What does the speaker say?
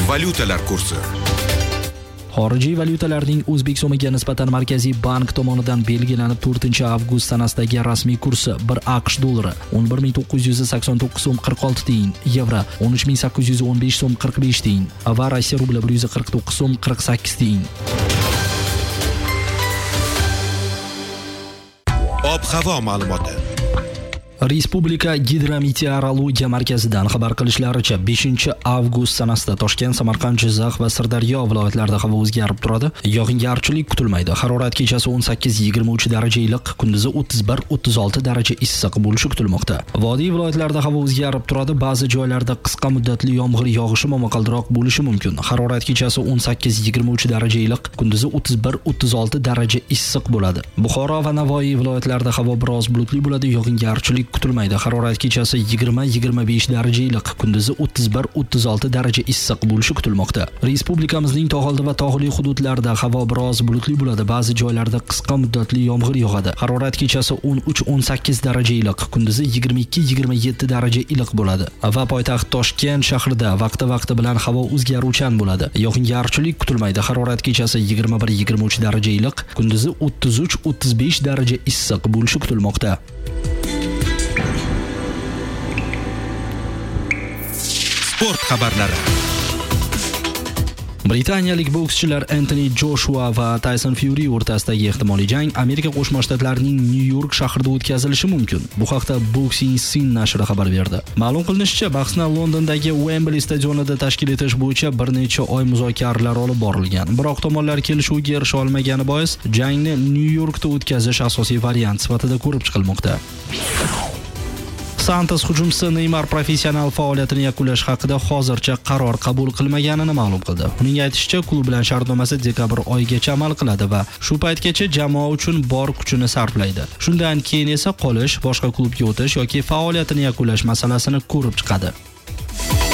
Valyutalar kursi. Xorijiy valyutalarning o'zbek so'miga nisbatan Markaziy bank tomonidan belgilanib 4-avgust sanasidagi rasmiy kursi 1 AQSh dollari 11.989 so'm 46 tiyin, yevro 13.815 so'm 45 tiyin va Rossiya rubli 149 so'm 48 tiyin. Ob-havo ma'lumoti. Respublika Gidrometeorologiya markazidan xabar qilishlaricha 5-avgust sanasida Toshkent, Samarqand, Jizzax va Sirdaryo viloyatlarida havo o'zgarib turadi. Yog'ingarchilik kutilmaydi. Harorat kechasi 18-23 daraja iliq, kunduzi 31-36 daraja issiq bo'lishi kutilmoqda. Vodiy viloyatlarida havo o'zgarib turadi. Ba'zi joylarda qisqa muddatli yomg'ir yog'ishi momaqaldiroq bo'lishi mumkin. Harorat kechasi 18-23 daraja iliq, kunduzi 31-36 daraja issiq bo'ladi. Buxoro va Navoiy viloyatlarida havo biroz bulutli bo'ladi. Yog'ingarchilik kutilmaydi. Harorat kechasi 20-25 daraja iliq, kunduzi 31-36 daraja issiq bo'lishi kutilmoqda. Respublikamizning tog'oldi va tog'li hududlarida havo biroz bulutli bo'ladi. Ba'zi joylarda qisqa muddatli yomg'ir yog'adi. Harorat kechasi 13-18 daraja iliq, kunduzi 22-27 daraja iliq bo'ladi. Va poytaxt Toshkent shahrida vaqti bilan havo o'zgaruvchan bo'ladi. Yog'ingarchilik kutilmaydi. Harorat kechasi 21-23 daraja iliq, kunduzi 33-35 daraja issiq bo'lishi kutilmoqda. Sport xabarlari. Britaniyalik bokschilar Anthony Joshua va Tyson Fury o'rtasidagi ehtimoliy jang Amerika Qo'shma Shtatlarining Nyu-York shahrida o'tkazilishi mumkin. Bu haqda Boxing Scene nashri xabar berdi. Ma'lum qilinishicha, bahsni Londondagi Wembley stadionida tashkil etish bo'yicha bir necha oy muzokaralar olib borilgan. Biroq tomonlar kelishuvga erisha olmagani bois jangni Nyu-Yorkda o'tkazish asosiy variant sifatida ko'rib chiqilmoqda. Santos hujumchisi Neymar professional faoliyatini yakunlash haqida hozircha qaror qabul qilmaganini ma'lum qildi. Uning aytishicha, klub bilan shartnomasi dekabr oyigacha amal qiladi va shu paytgacha jamoa uchun bor kuchini sarflaydi. Shundan keyin esa qolish, boshqa klubga o'tish yoki faoliyatini yakunlash masalasini ko'rib chiqadi.